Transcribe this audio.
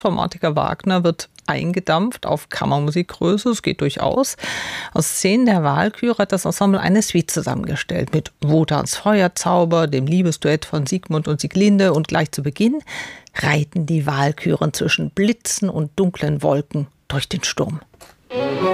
Dramatiker Wagner wird eingedampft auf Kammermusikgröße, es geht durchaus. Aus Szenen der Walküre hat das Ensemble eine Suite zusammengestellt mit Wotans Feuerzauber, dem Liebesduett von Siegmund und Sieglinde, und gleich zu Beginn reiten die Walküren zwischen Blitzen und dunklen Wolken durch den Sturm.